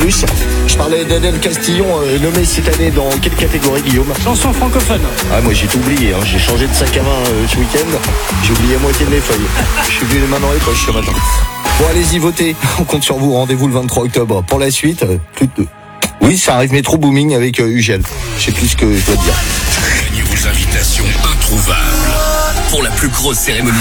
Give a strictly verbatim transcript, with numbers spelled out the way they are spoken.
plus. Je parlais d'Adèle Castillon, euh, nommée cette année dans quelle catégorie, Guillaume? Chanson francophone. Ah, moi j'ai tout oublié, hein. J'ai changé de sac à main euh, ce week-end. J'ai oublié la moitié de mes feuilles. Je suis venu les mains dans les poches ce matin. Bon, allez-y, votez. On compte sur vous. Rendez-vous le vingt-trois octobre. Pour la suite, euh, plus de... Oui, ça arrive métro booming avec euh, Ugel. Je sais plus ce que je dois dire. Gagnez vos invitations introuvables pour la plus grosse cérémonie